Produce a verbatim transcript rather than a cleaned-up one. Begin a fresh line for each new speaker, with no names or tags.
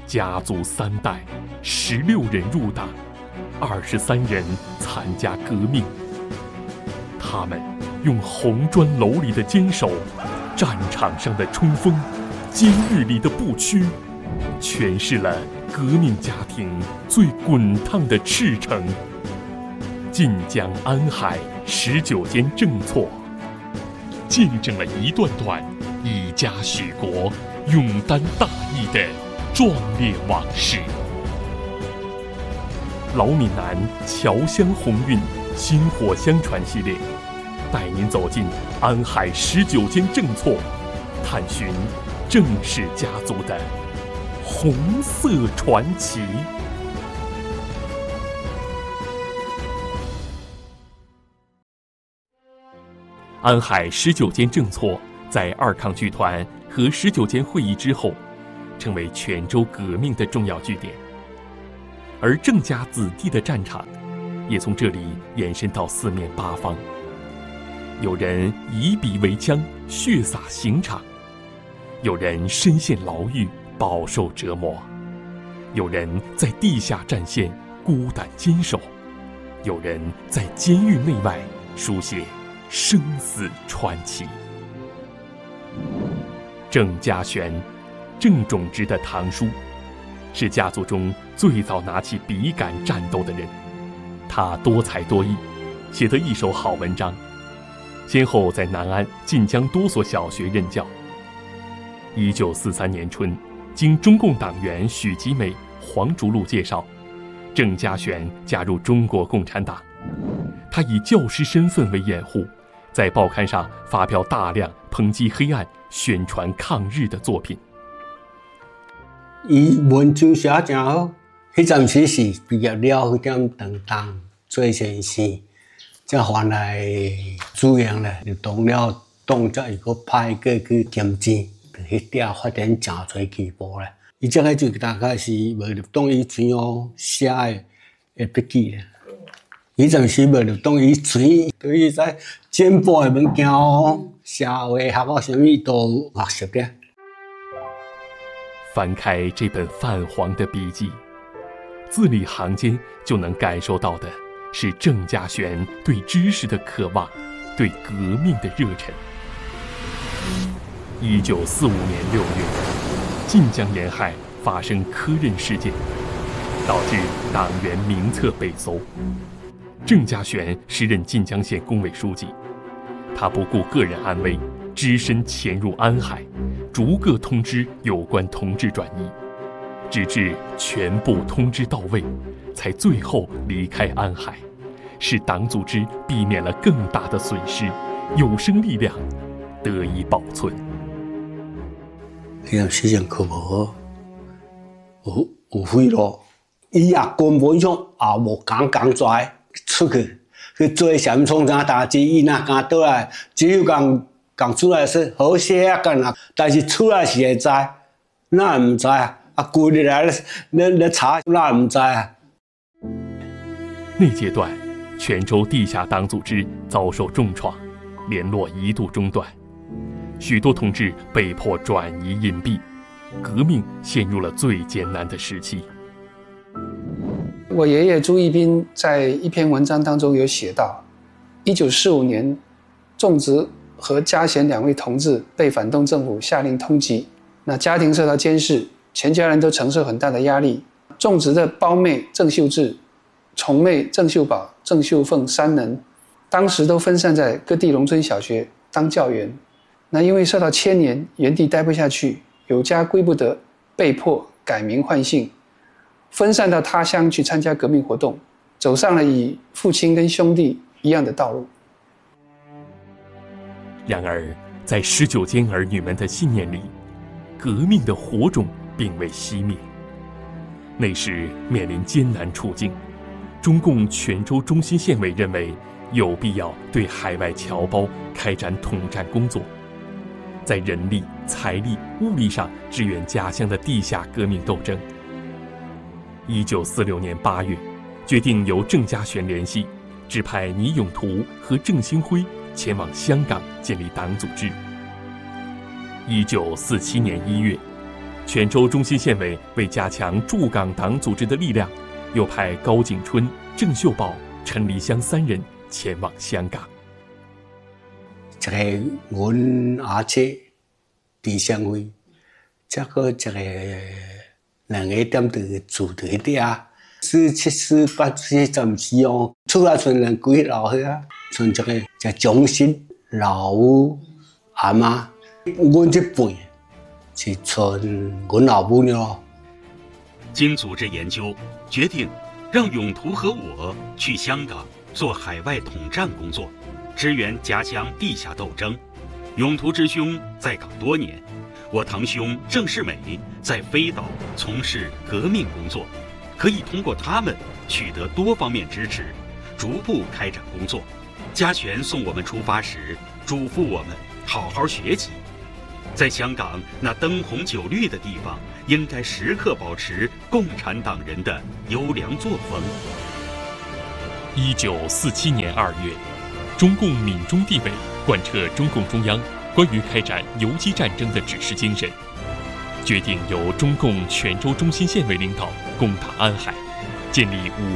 家族三代，十六人入党，二十三人参加革命。他们用红砖楼里的坚守，战场上的冲锋，监狱里的不屈，诠释了革命家庭最滚烫的赤诚。晋江安海十九间正错，见证了一段段以家许国、勇担大义的壮烈往事。老闽南侨乡鸿运薪火相传系列，带您走进安海十九间正错，探寻郑氏家族的红色传奇。安海十九间正错在二抗剧团和十九间会议之后，成为泉州革命的重要据点。而郑家子弟的战场，也从这里延伸到四面八方。有人以笔为枪，血洒刑场；有人身陷牢狱，饱受折磨；有人在地下战线孤胆坚守；有人在监狱内外书写生死传奇。郑家璇，郑种之的堂叔，是家族中最早拿起笔杆战斗的人。他多才多艺，写得一手好文章，先后在南安、晋江多所小学任教。一九四三年春，经中共党员许吉美、黄竹禄介绍，郑家璇加入中国共产党。他以教师身份为掩护，在报刊上发表大量抨击黑暗、宣传抗日的作品。
伊文章写真好，迄阵时是毕业了，迄点长当做先生，才还来主营咧，就当了党才又搁派过去兼职，迄点发展真侪起步咧。伊这个就大概是无入党以前哦写的的笔记咧。迄阵时无入党以前，对于在进步的物件哦，社会学啊，什么都学习咧。
翻开这本泛黄的笔记，字里行间就能感受到的是郑家璇对知识的渴望，对革命的热忱。一九四五年六月，晋江沿海发生科任事件，导致党员名册被搜。郑家璇时任晋江县工委书记，他不顾个人安危，只身潜入安海，逐个通知有关同志转移，直至全部通知到位，才最后离开安海，使党组织避免了更大的损失，有生力量得以保存。
迄阵时阵可无有有贿赂，伊也根本上也无讲讲出来出去去做什么创啥代志，伊若敢倒来，只有讲讲出来说好些啊干啦，但是出来是会知，哪会唔知啊？啊，规日来咧咧查，哪会唔知啊？
那阶段，泉州地下党组织遭受重创，联络一度中断，许多同志被迫转移隐蔽，革命陷入了最艰难的时期。
我爷爷朱一彬在一篇文章当中有写到，一九四五年，仲植和家贤两位同志被反动政府下令通缉，那家庭受到监视，全家人都承受很大的压力。仲植的胞妹郑秀智、重妹郑秀宝、郑秀凤三人，当时都分散在各地农村小学当教员。那因为受到牵连，原地待不下去，有家归不得，被迫改名换姓，分散到他乡去参加革命活动，走上了与父亲跟兄弟一样的道路。
然而，在十九间儿女们的信念里，革命的火种并未熄灭。那时面临艰难处境，中共泉州中心县委认为有必要对海外侨胞开展统战工作，在人力、财力、物力上支援家乡的地下革命斗争。一九四六年八月，决定由郑家璇联系，指派倪永图和郑兴辉前往香港建立党组织。一九四七年一月， 泉州中心县委为加强驻港党组织的力量，又派高景春、郑秀宝、陈黎香三人前往香港。
这个阮阿姐伫乡会，这个这个两个点的住在遐，四七四八四十四哦，厝啊剩人几老岁啊，剩这个这中心老母阿妈，阮这辈。是存阮老母了。
经组织研究，决定让永图和我去香港做海外统战工作，支援家乡地下斗争。永图之兄在港多年，我堂兄郑世美在飞岛从事革命工作，可以通过他们取得多方面支持，逐步开展工作。家权送我们出发时，嘱咐我们好好学习。在香港那灯红酒绿的地方，应该时刻保持共产党人的优良作风。
一九四七年二月，中共闽中地委贯彻中共中央关于开展游击战争的指示精神，决定由中共泉州中心县委领导攻打安海，建立五